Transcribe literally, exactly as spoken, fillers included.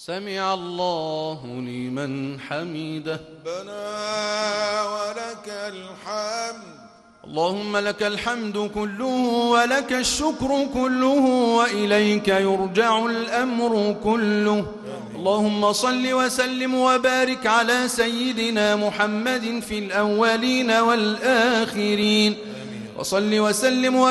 سمع الله لمن حمده. ربنا ولك الحمد. اللهم لك الحمد كله ولك الشكر كله وإليك يرجع الأمر كله. اللهم صل وسلم وبارك على سيدنا محمد في الأولين والآخرين. وصل وسلم